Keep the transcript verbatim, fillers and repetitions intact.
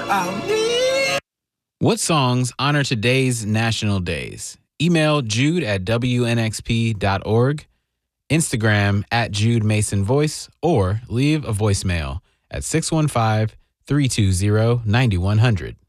I'll need. What songs honor today's national days? Email Jude at W N X P dot org, Instagram at Jude Mason Voice, or leave a voicemail at six one five, three two zero, nine one zero zero.